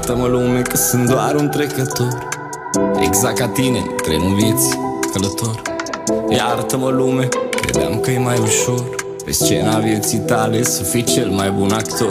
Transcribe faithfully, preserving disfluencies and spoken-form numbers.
Iartă-mă lume că sunt doar un trecător, exact ca tine în trenul vieții călător. Iartă-mă lume, credeam că e mai ușor pe scena vieții tale să fii cel mai bun actor.